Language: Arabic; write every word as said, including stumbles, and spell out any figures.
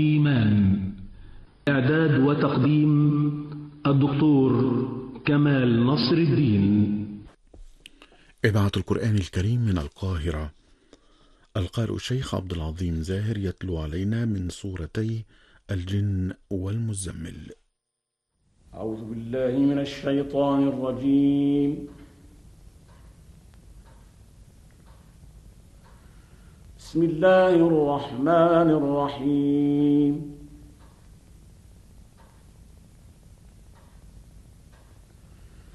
إيمان. إعداد وتقديم الدكتور كمال نصر الدين. إذاعة القرآن الكريم من القاهرة. القارئ الشيخ عبد العظيم زاهر يتلو علينا من سورتي الجن والمزمل. أعوذ بالله من الشيطان الرجيم. بسم الله الرحمن الرحيم.